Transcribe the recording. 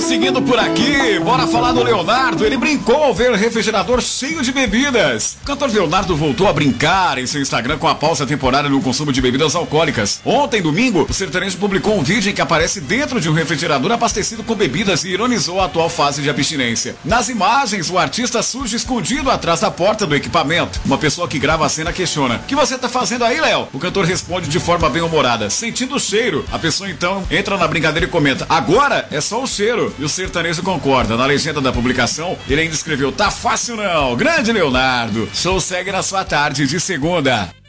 Seguindo por aqui, bora falar do Leonardo. Ele brincou ao ver o refrigerador cheio de bebidas. O cantor Leonardo voltou a brincar em seu Instagram com a pausa temporária no consumo de bebidas alcoólicas. Ontem, domingo, o sertanejo publicou um vídeo em que aparece dentro de um refrigerador abastecido com bebidas e ironizou a atual fase de abstinência. Nas imagens, o artista surge escondido atrás da porta do equipamento. Uma pessoa que grava a cena questiona: "O que você tá fazendo aí, Léo?" O cantor responde de forma bem-humorada: "Sentindo o cheiro." A pessoa então entra na brincadeira e comenta: "Agora é só o cheiro." E o sertanejo concorda. Na legenda da publicação, ele ainda escreveu: "Tá fácil não." Grande Leonardo. Show segue na sua tarde de segunda.